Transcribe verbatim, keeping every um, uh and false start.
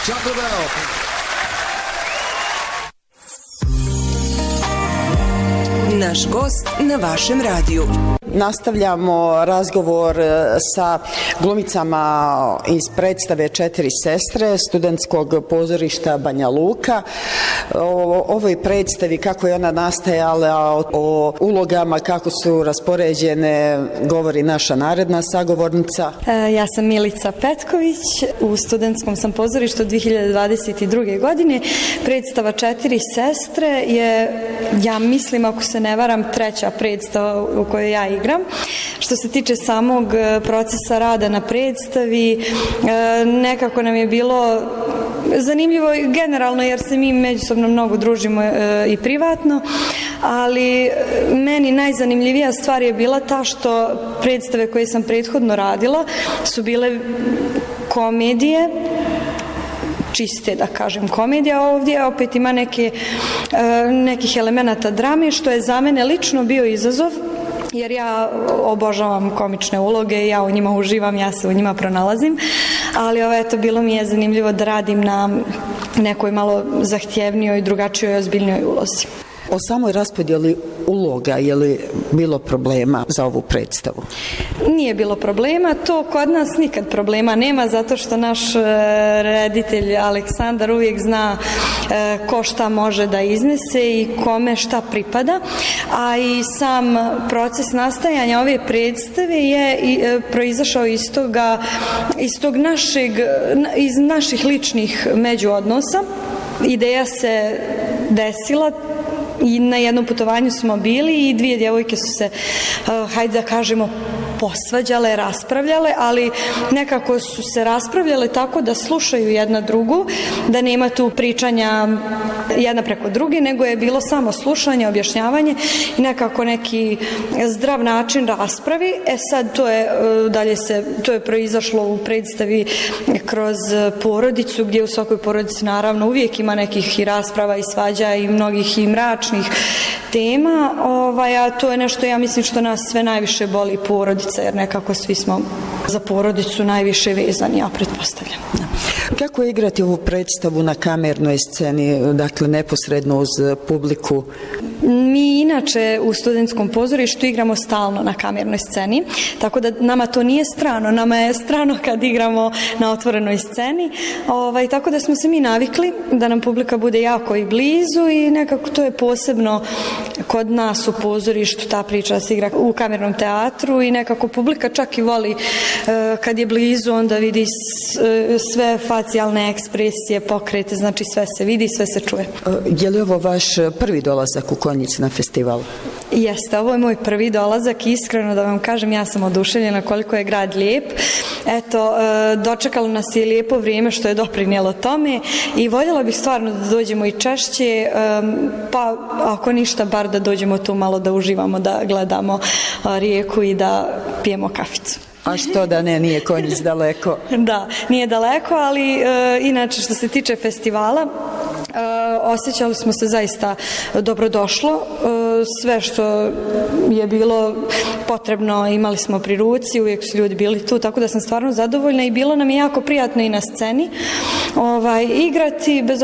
Chuck Leavell. Naš gost na vašem radiju. Nastavljamo razgovor sa glumicama iz predstave Četiri sestre studentskog pozorišta Banja Luka. O ovoj predstavi, kako je ona nastajala, o ulogama, kako su raspoređene, govori naša naredna sagovornica. Ja sam Milica Petković, u studentskom sam pozorištu od dvije hiljade dvadeset druge. godine. Predstava Četiri sestre je, ja mislim, ako se ne varam, treća predstava u kojoj ja igram. Što se tiče samog procesa rada na predstavi, nekako nam je bilo zanimljivo generalno jer se mi međusobno mnogo družimo i privatno, ali meni najzanimljivija stvar je bila ta što predstave koje sam prethodno radila su bile komedije, čiste, da kažem, komedija. Ovdje opet ima neke, nekih elemenata drame, što je za mene lično bio izazov, jer ja obožavam komične uloge, ja u njima uživam, ja se u njima pronalazim, ali ovo, eto, bilo mi je zanimljivo da radim na nekoj malo zahtjevnijoj, drugačijoj, ozbiljnijoj ulozi. O samoj raspodjeli uloga, je li bilo problema za ovu predstavu? Nije bilo problema, to kod nas nikad problema nema, zato što naš reditelj Aleksandar uvijek zna ko šta može da iznese i kome šta pripada, a i sam proces nastajanja ove predstave je proizašao iz toga, iz tog našeg, iz naših ličnih međuodnosa. Ideja se desila i na jednom putovanju smo bili i dvije djevojke su se, uh, hajde da kažemo, posvađale, raspravljale, ali nekako su se raspravljale tako da slušaju jedna drugu, da nema tu pričanja jedna preko druge, nego je bilo samo slušanje, objašnjavanje i nekako neki zdrav način raspravi. E sad to je dalje se, to je proizašlo u predstavi kroz porodicu, gdje u svakoj porodici naravno uvijek ima nekih i rasprava i svađa i mnogih i mračnih tema, ovaj, a to je nešto, ja mislim, što nas sve najviše boli, porodica, jer nekako svi smo za porodicu najviše vezani, ja pretpostavljam. Kako je igrati ovu predstavu na kamernoj sceni, dakle neposredno uz publiku? Mi inače u studentskom pozorištu igramo stalno na kamernoj sceni, tako da nama to nije strano, nama je strano kad igramo na otvorenoj sceni, ovaj, tako da smo se mi navikli da nam publika bude jako i blizu i nekako to je posebno kod nas u pozorištu, ta priča se igra u kamernom teatru i nekako publika čak i voli kad je blizu, onda vidi sve facijalne ekspresije, pokrete, znači sve se vidi, sve se čuje. Je li ovo vaš prvi dolazak u Konjic na festival? Jeste, ovo je moj prvi dolazak i iskreno da vam kažem, ja sam oduševljena koliko je grad lijep. Eto, dočekalo nas je lijepo vrijeme što je doprinijelo tome i voljela bih stvarno da dođemo i češće, pa ako ništa, bar da dođemo tu malo da uživamo, da gledamo rijeku i da pijemo kaficu. A što da ne, nije Konjic daleko? Da, nije daleko, ali e, inače što se tiče festivala, e, osjećali smo se zaista dobrodošlo. E, sve što je bilo potrebno imali smo pri ruci, uvijek su ljudi bili tu, tako da sam stvarno zadovoljna i bilo nam je jako prijatno i na sceni ovaj, igrati, bez